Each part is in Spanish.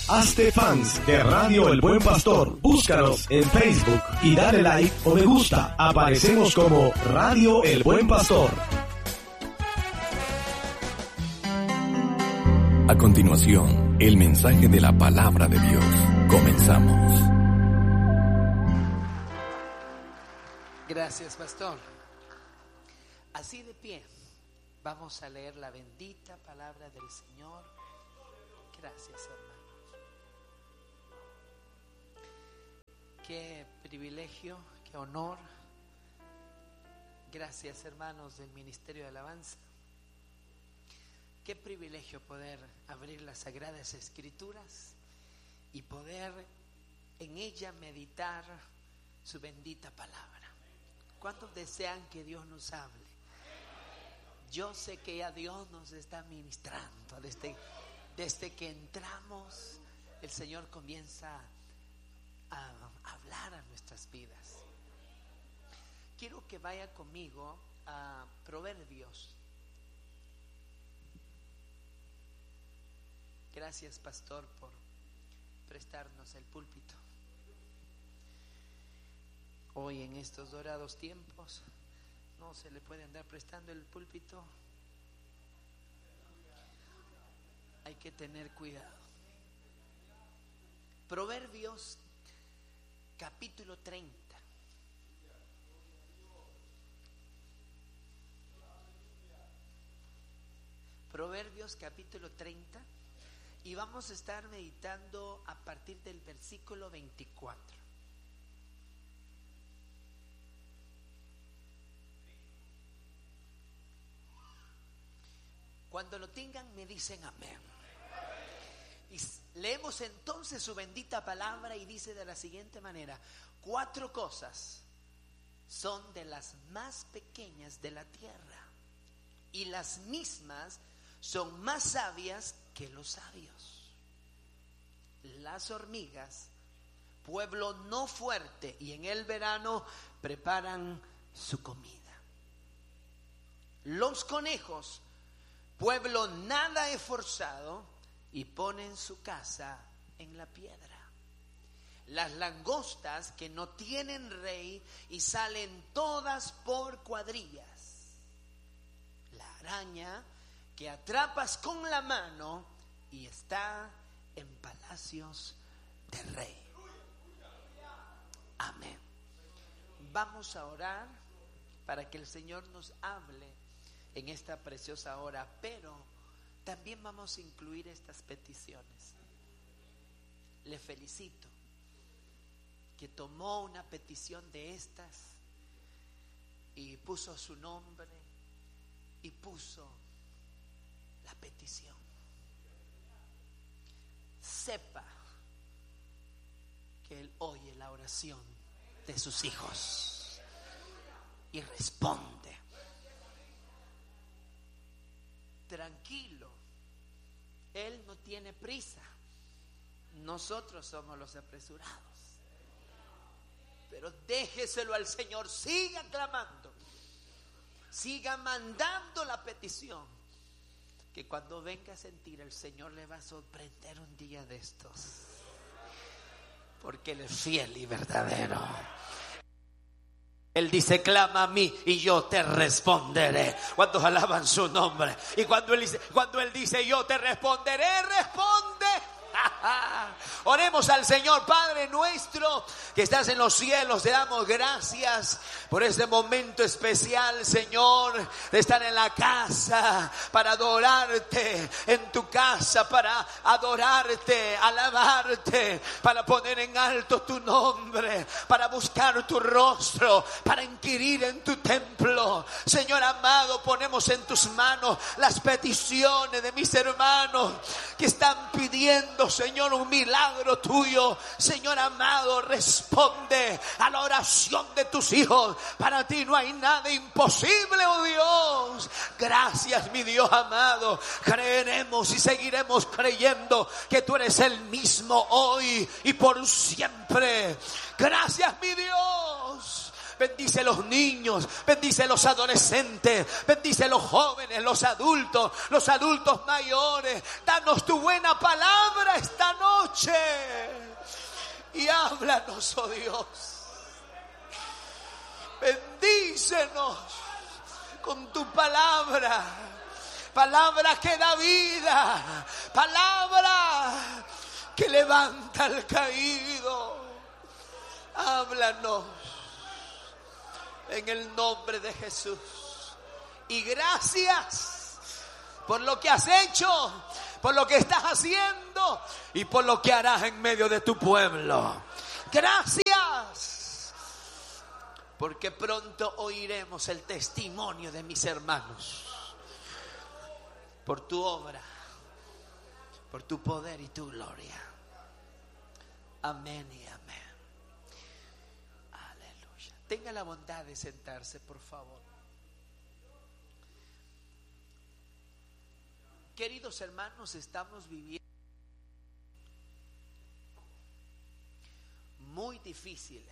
Hazte fans de Radio El Buen Pastor. Búscanos en Facebook y dale like o me gusta. Aparecemos como Radio El Buen Pastor. A continuación, el mensaje de la palabra de Dios. Comenzamos. Gracias, pastor. Así de pie, vamos a leer la bendita palabra del Señor. Gracias, hermanos. Qué privilegio, qué honor. Gracias, hermanos del Ministerio de Alabanza. Qué privilegio poder abrir las Sagradas Escrituras y poder en ella meditar su bendita palabra. ¿Cuántos desean que Dios nos hable? Yo sé que ya Dios nos está ministrando. Desde que entramos, el Señor comienza a hablar a nuestras vidas. Quiero que vaya conmigo a Proverbios. Gracias, pastor, por prestarnos el púlpito. Hoy en estos dorados tiempos no se le puede andar prestando el púlpito. Hay que tener cuidado. Proverbios capítulo 30. Proverbios capítulo 30. Y vamos a estar meditando a partir del versículo 24. Cuando lo tengan me dicen amén. Y leemos entonces su bendita palabra y dice de la siguiente manera: 4 cosas son de las más pequeñas de la tierra, y las mismas son más sabias que los sabios. Las hormigas, pueblo no fuerte, y en el verano preparan su comida. Los conejos, pueblo nada esforzado, y ponen su casa en la piedra. Las langostas que no tienen rey y salen todas por cuadrillas. La araña que atrapas con la mano y está en palacios de rey. Amén. Vamos a orar para que el Señor nos hable en esta preciosa hora, pero también vamos a incluir estas peticiones. Le felicito que tomó una petición de estas y puso su nombre y puso la petición. Sepa que Él oye la oración de sus hijos y responde. Tranquilo, Él no tiene prisa. Nosotros somos los apresurados. Pero déjeselo al Señor, siga clamando, siga mandando la petición, que cuando venga a sentir, el Señor le va a sorprender un día de estos, porque Él es fiel y verdadero. Él dice: clama a mí y yo te responderé. ¿Cuántos alaban su nombre? Y cuando Él dice yo te responderé, responde. Oremos al Señor. Padre nuestro que estás en los cielos, te damos gracias por este momento especial, Señor, de estar en la casa para adorarte, en tu casa para adorarte, alabarte, para poner en alto tu nombre, para buscar tu rostro, para inquirir en tu templo. Señor amado, ponemos en tus manos las peticiones de mis hermanos que están pidiendo, Señor, un milagro tuyo. Señor amado, responde a la oración de tus hijos. Para ti no hay nada imposible, oh Dios. Gracias, mi Dios amado. Creeremos y seguiremos creyendo que tú eres el mismo hoy y por siempre. Gracias, mi Dios. Bendice los niños, bendice los adolescentes, bendice los jóvenes, los adultos mayores. Danos tu buena palabra esta noche. Háblanos, oh Dios. Bendícenos con tu palabra. Palabra que da vida. Palabra que levanta al caído. Háblanos en el nombre de Jesús. Y gracias por lo que has hecho, por lo que estás haciendo y por lo que harás en medio de tu pueblo. Gracias, porque pronto oiremos el testimonio de mis hermanos por tu obra, por tu poder y tu gloria. Amén y amén. Aleluya. Tenga la bondad de sentarse, por favor. Queridos hermanos, estamos viviendo muy difíciles.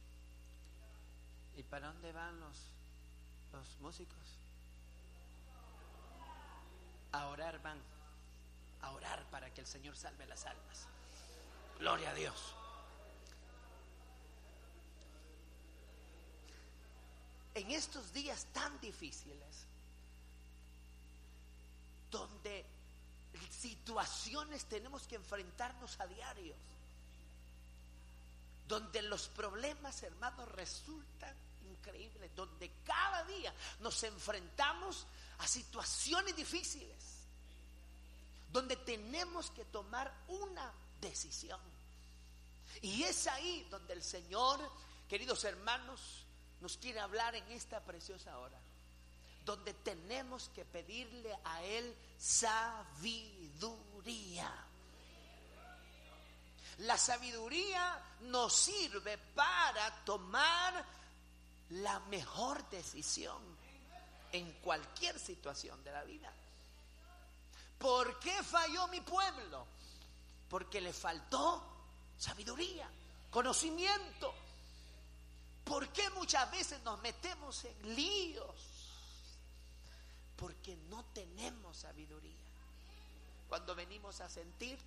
¿Y para dónde van los músicos? A orar van. A orar para que el Señor salve las almas. Gloria a Dios. En estos días tan difíciles, donde situaciones tenemos que enfrentarnos a diario, donde los problemas, hermanos, resultan increíbles, donde cada día nos enfrentamos a situaciones difíciles, donde tenemos que tomar una decisión. Y es ahí donde el Señor, queridos hermanos, nos quiere hablar en esta preciosa hora, donde tenemos que pedirle a Él sabiduría. La sabiduría nos sirve para tomar la mejor decisión en cualquier situación de la vida. ¿Por qué falló mi pueblo? Porque le faltó sabiduría, conocimiento. ¿Por qué muchas veces nos metemos en líos? Porque no tenemos sabiduría. Cuando venimos a sentir,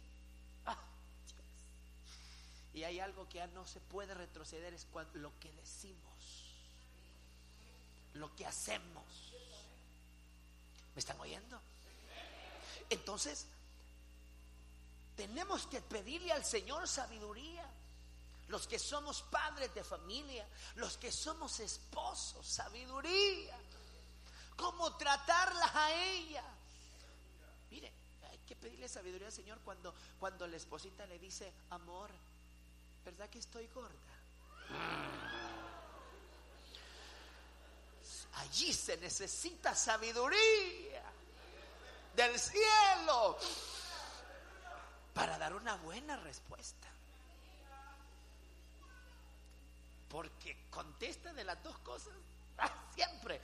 y hay algo que ya no se puede retroceder, es lo que decimos, lo que hacemos. ¿Me están oyendo? Entonces, tenemos que pedirle al Señor sabiduría. Los que somos padres de familia, los que somos esposos, sabiduría. ¿Cómo tratarlas a ella? Mire, hay que pedirle sabiduría al Señor cuando la esposita le dice: amor, ¿verdad que estoy gorda? Allí se necesita sabiduría del cielo para dar una buena respuesta. Porque contesta de las dos cosas siempre.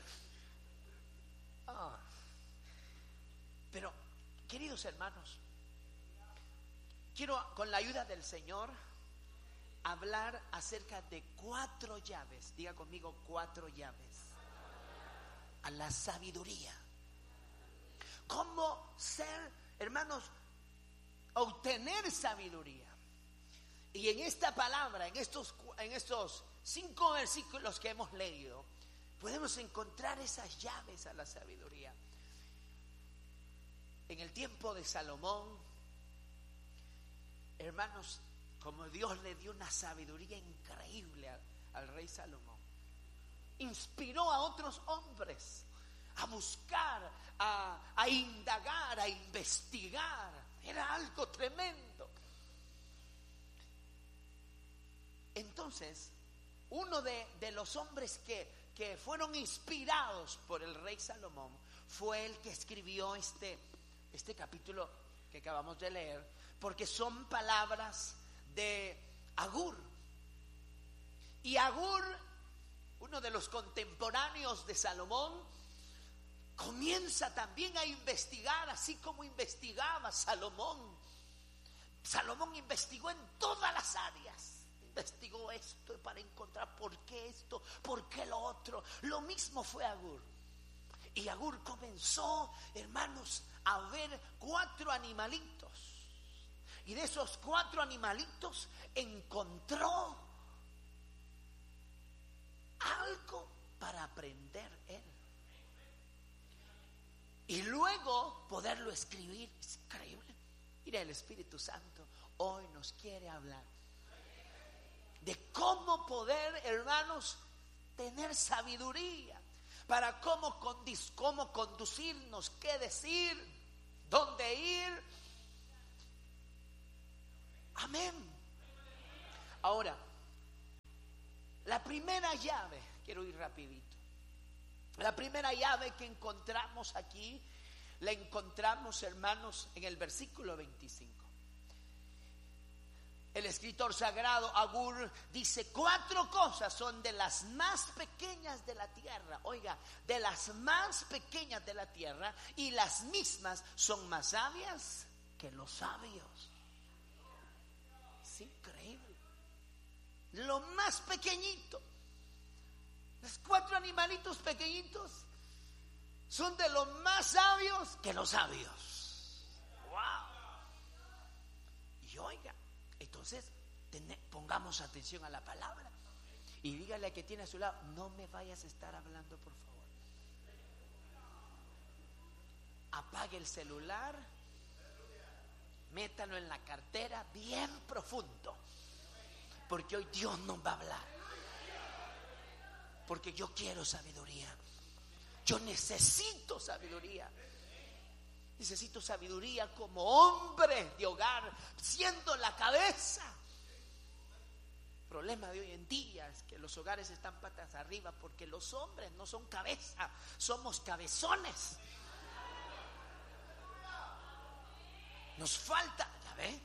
Pero, queridos hermanos, quiero, con la ayuda del Señor, hablar acerca de 4 llaves. Diga conmigo, 4 llaves a la sabiduría. ¿Cómo ser, hermanos, obtener sabiduría? Y en esta palabra, en estos 5 versículos que hemos leído, podemos encontrar esas llaves a la sabiduría. En el tiempo de Salomón, hermanos, como Dios le dio una sabiduría increíble al rey Salomón, inspiró a otros hombres a buscar, a indagar, a investigar. Era algo tremendo. Entonces, uno de los hombres que fueron inspirados por el rey Salomón fue el que escribió este capítulo que acabamos de leer, porque son palabras de Agur. Y Agur, uno de los contemporáneos de Salomón, comienza también a investigar, así como investigaba Salomón. Salomón investigó en todas las áreas. Investigó esto para encontrar por qué esto, por qué lo otro. Lo mismo fue Agur. Y Agur comenzó, hermanos, a ver 4 animalitos. Y de esos 4 animalitos encontró algo para aprender él. Y luego poderlo escribir. Es increíble. Mira, el Espíritu Santo hoy nos quiere hablar de cómo poder, hermanos, tener sabiduría para cómo conducirnos, qué decir, dónde ir. Amén. Ahora, la primera llave, quiero ir rapidito. La primera llave que encontramos aquí, la encontramos, hermanos, en el versículo 25. El escritor sagrado Agur dice: 4 cosas son de las más pequeñas de la tierra. Oiga, de las más pequeñas de la tierra, y las mismas son más sabias que los sabios. Es increíble. Lo más pequeñito, los 4 animalitos pequeñitos, son de los más sabios que los sabios. Wow. Y oiga, entonces pongamos atención a la palabra y dígale a que tiene a su lado: no me vayas a estar hablando, por favor. Apague el celular, métalo en la cartera bien profundo, porque hoy Dios nos va a hablar. Porque yo quiero sabiduría. Yo necesito sabiduría. Necesito sabiduría como hombre de hogar, siendo la cabeza. El problema de hoy en día es que los hogares están patas arriba porque los hombres no son cabeza, somos cabezones. Nos falta, ¿ya ve?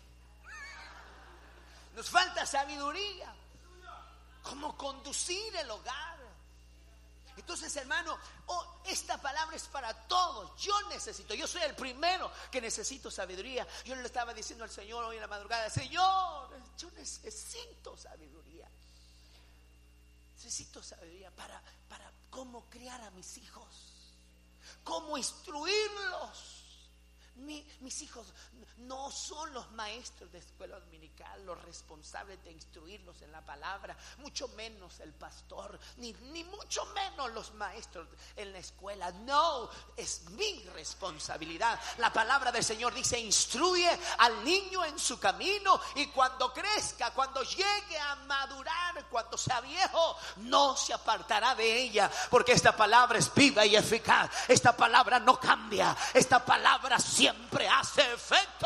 Nos falta sabiduría. ¿Cómo conducir el hogar? Entonces, hermano, esta palabra es para todos. Yo soy el primero que necesito sabiduría. Yo le estaba diciendo al Señor hoy en la madrugada: Señor, yo necesito sabiduría. Necesito sabiduría para cómo criar a mis hijos, cómo instruirlos. Mis hijos no son los maestros de escuela dominical los responsables de instruirlos en la palabra, mucho menos el pastor, ni mucho menos los maestros en la escuela. No, es mi responsabilidad. La palabra del Señor dice: instruye al niño en su camino, y cuando crezca, cuando llegue a madurar, cuando sea viejo, no se apartará de ella. Porque esta palabra es viva y eficaz. Esta palabra no cambia. Esta palabra siempre hace efecto.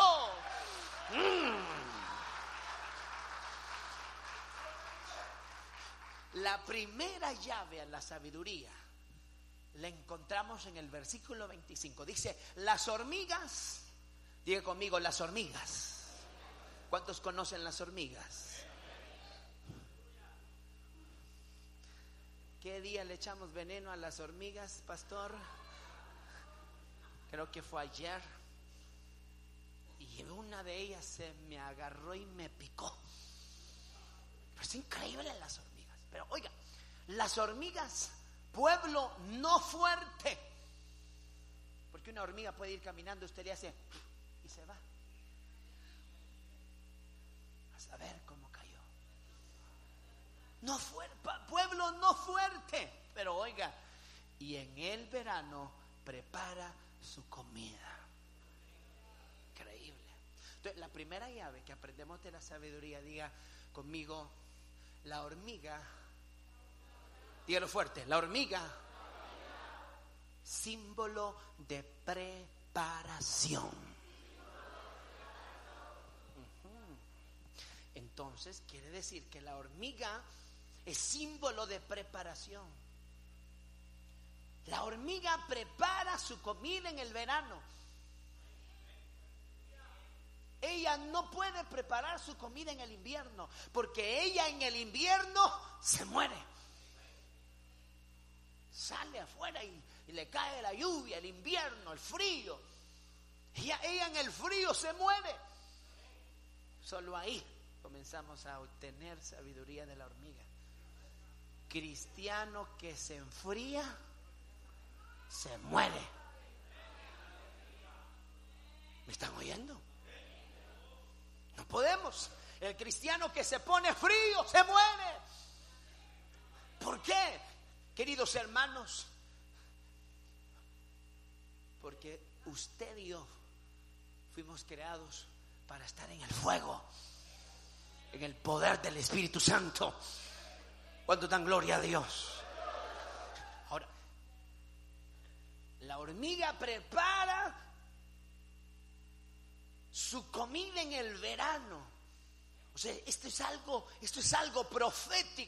La primera llave a la sabiduría la encontramos en el versículo 25. Dice: las hormigas, diga conmigo, las hormigas. ¿Cuántos conocen las hormigas? ¿Qué día le echamos veneno a las hormigas, pastor? Creo que fue ayer. Y una de ellas se me agarró y me picó. Pero es increíble las hormigas. Pero oiga, las hormigas, pueblo no fuerte. Porque una hormiga puede ir caminando, usted le hace y se va. A saber cómo cayó. No pueblo no fuerte. Pero oiga, y en el verano prepara su comida. Increíble. Entonces, la primera llave que aprendemos de la sabiduría, diga conmigo: la hormiga. Dígalo fuerte: la hormiga, símbolo de preparación. Entonces quiere decir que la hormiga es símbolo de preparación. La hormiga prepara su comida en el verano. Ella no puede preparar su comida en el invierno, porque ella en el invierno se muere. Sale afuera y le cae la lluvia, el invierno, el frío. Ella en el frío se muere. Solo ahí comenzamos a obtener sabiduría de la hormiga. Cristiano que se enfría, se muere. ¿Me están oyendo? podemos. El cristiano que se pone frío se muere. ¿Por qué, queridos hermanos? Porque usted y yo fuimos creados para estar en el fuego, en el poder del Espíritu Santo. ¿Cuánto dan gloria a Dios? Ahora, la hormiga prepara su comida en el verano. O sea, esto es algo profético.